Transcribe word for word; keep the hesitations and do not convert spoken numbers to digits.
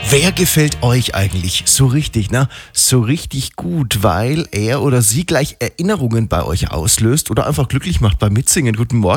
Wer gefällt euch eigentlich so richtig, ne? So richtig gut, weil er oder sie gleich Erinnerungen bei euch auslöst oder einfach glücklich macht beim Mitsingen? Guten Morgen.